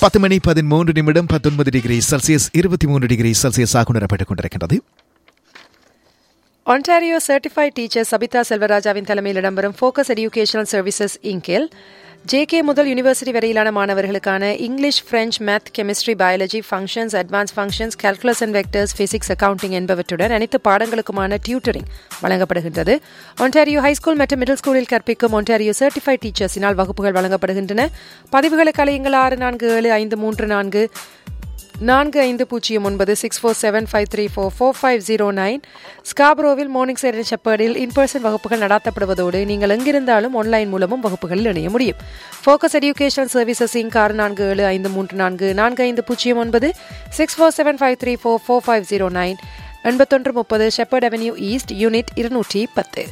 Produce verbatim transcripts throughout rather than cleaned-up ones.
பத்து மணி பதிமூன்று நிமிடம் பத்தொன்பது டிகிரி செல்சியஸ் இருபத்தி மூன்று டிகிரி செல்சியஸாக உணரப்பட்டுக் கொண்டிருக்கின்றது. ஒன்டாரியோ சர்டிஃபைட் டீச்சர் சபிதா செல்வராஜாவின் தலைமையில் இடம்பெறும் ஃபோக்கஸ் எஜுகேஷனல் சர்வீசஸ் இங்கில் ஜேகே முதல் யூனிவர்சிட்டி வரையிலான மாணவர்களுக்கான English, French, math, chemistry, biology, functions, advance functions, calculus and vectors, physics, accounting என்பவற்றுடன் அனைத்து பாடங்களுக்குமான டியூட்டரிங் வழங்கப்படுகின்றது. ஒன்டாரியோ ஹைஸ்கூல் மற்றும் மிடில் ஸ்கூலில் கற்பிக்கும் ஒன்டாரியோ சர்டிஃபைட் டீச்சர்ஸினால் வகுப்புகள் வழங்கப்படுகின்றன. பதிவுகளுக்கு அலையுங்கள் ஆறு நான்கு ஏழு ஐந்து மூன்று நான்கு நான்கு ஐந்து பூஜ்ஜியம் ஒன்பது six four seven five three four four five zero nine. ஸ்காப்ரோவில் morning side and ஷெப்பர்டில் in person வகுப்புகள் நடத்தப்படுவதோடு நீங்கள் எங்கிருந்தாலும் ஆன்லைன் மூலமும் வகுப்புகளில் இணைய முடியும். ஃபோக்கஸ் எஜுகேஷனல் சர்வீசஸ் இங்க் ஆறு நான்கு ஏழு ஐந்து மூன்று நான்கு நான்கு ஐந்து பூஜ்ஜியம் ஒன்பது six four seven five three four four five zero nine எண்பத்தொன்று முப்பது ஷெப்பர்ட் அவென்யூ ஈஸ்ட் யூனிட் இருநூற்றி பத்து.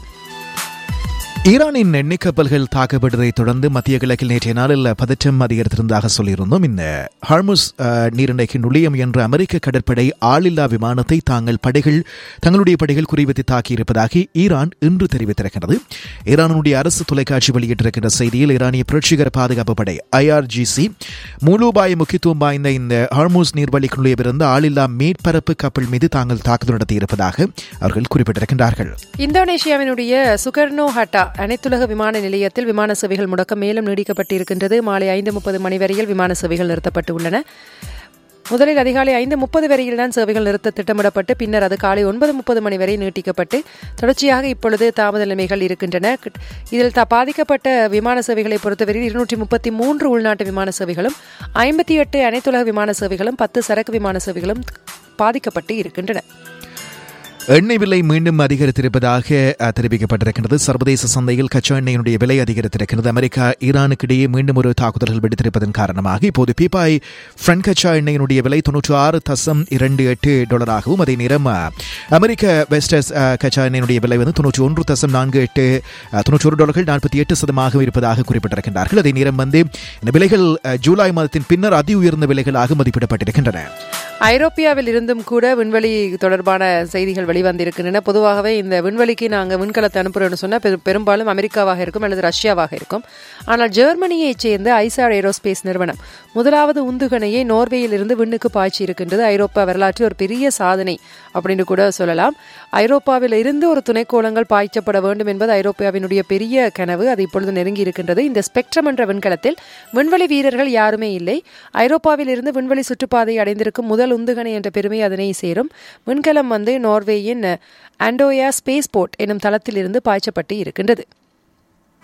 ஈரானின் எண்ணெய் கப்பல்கள் தாக்கப்பட்டதை தொடர்ந்து மத்திய கிழக்கில் நேற்றைய நாளில் பதற்றம் அதிகரித்திருந்ததாக சொல்லியிருந்தோம். இந்த ஹார்முஸ் நீரிணைக்கு நுழைய முயன்ற அமெரிக்க கடற்படை ஆளில்லா விமானத்தை தாங்கள் படைகள் தங்களுடைய படைகள் குறிவைத்து தாக்கியிருப்பதாக ஈரான் இன்று தெரிவித்திருக்கிறது. ஈரானுடைய அரசு தொலைக்காட்சி வெளியிட்டிருக்கின்ற செய்தியில் ஈரானிய புரட்சிகர பாதுகாப்பு படை ஐஆர்ஜிசி மூலோபாய முக்கியத்துவம் வாய்ந்த இந்த ஹார்முஸ் நீர்வழிக்கு நுழையவிருந்த ஆளில்லா மேற்பரப்பு கப்பல் மீது தாங்கள் தாக்குதல் நடத்தியிருப்பதாக அவர்கள் குறிப்பிட்டிருக்கின்றார்கள். இந்தோனேஷியாவினுடைய சுகர்னோ ஹட்டா அனைத்துலக விமான நிலையத்தில் விமான சேவைகள் முடக்கம் மேலும் நீடிக்கப்பட்டிருக்கின்றது. மாலை ஐந்து முப்பது மணி வரையில் விமான சேவைகள் நிறுத்தப்பட்டு உள்ளன. முதலில் அதிகாலை ஐந்து முப்பது வரையில் தான் சேவைகள் நிறுத்த திட்டமிடப்பட்டு பின்னர் அது காலை ஒன்பது முப்பது மணி வரை நீட்டிக்கப்பட்டு தொடர்ச்சியாக இப்பொழுது தாமத நிலைமைகள் இருக்கின்றன. இதில் பாதிக்கப்பட்ட விமான சேவைகளை பொறுத்தவரையில் இருநூற்றி முப்பத்தி மூன்று உள்நாட்டு விமான சேவைகளும் ஐம்பத்தி எட்டு அனைத்துலக விமான சேவைகளும் பத்து சரக்கு விமான சேவைகளும் பாதிக்கப்பட்டு இருக்கின்றன. எண்ணெய் விலை மீண்டும் அதிகரித்திருப்பதாக தெரிவிக்கப்பட்டிருக்கிறது. சர்வதேச சந்தையில் கச்சா எண்ணெயினுடைய விலை அதிகரித்திருக்கிறது. அமெரிக்கா ஈரானுக்கு இடையே மீண்டும் ஒரு தாக்குதல்கள் வெடித்திருப்பதன் காரணமாக இப்போது பீப்பாய் ஃப்ரண்ட் கச்சா எண்ணெயினுடைய விலை தொன்னூற்றி ஆறு தசம் இரண்டு எட்டு டாலராகவும், அதே நேரம் அமெரிக்க வெஸ்டர்ஸ் கச்சா எண்ணெயினுடைய விலை வந்து தொன்னூற்றி ஒன்று தசம் நான்கு எட்டு தொன்னூற்றி ஒரு டாலர்கள் நாற்பத்தி எட்டு சதமாக இருப்பதாக குறிப்பிட்டிருக்கின்றார்கள். அதே நேரம் வந்து இந்த விலைகள் ஜூலை மாதத்தின் பின்னர் அதி உயர்ந்த விலைகளாக மதிப்பிடப்பட்டிருக்கின்றன. ஐரோப்பியாவில் இருந்தும் கூட விண்வெளி தொடர்பான செய்திகள் வெளிவந்திருக்கின்றன. பொதுவாகவே இந்த விண்வெளிக்கு நாங்கள் விண்கலத்தை அனுப்புறோம்னு சொன்னால் பெரும்பாலும் அமெரிக்காவாக இருக்கும் அல்லது ரஷ்யாவாக இருக்கும். ஆனால் ஜெர்மனியைச் சேர்ந்த ஐசார் ஏரோஸ்பேஸ் நிறுவனம் முதலாவது உந்துகணையை நோர்வேயில் இருந்து விண்ணுக்கு பாய்ச்சி இருக்கின்றது. ஐரோப்பா வரலாற்றில் ஒரு பெரிய சாதனை அப்படின்னு கூட சொல்லலாம். ஐரோப்பாவில் இருந்து ஒரு துணைக்கோளங்கள் பாய்ச்சப்பட வேண்டும் என்பது ஐரோப்பாவினுடைய பெரிய கனவு. அது இப்பொழுது நெருங்கி இருக்கின்றது. இந்த ஸ்பெக்ட்ரம் என்ற விண்கலத்தில் விண்வெளி வீரர்கள் யாருமே இல்லை. ஐரோப்பாவில் இருந்து விண்வெளி சுற்றுப்பாதை அடைந்திருக்கும் முதல் உந்துகணை என்ற பெருமை அதனை சேரும். விண்கலம் வந்து நார்வேயின் ஆண்டோயா ஸ்பேஸ் போர்ட் எனும் தளத்தில் இருந்து பாய்ச்சப்பட்டு இருக்கின்றது.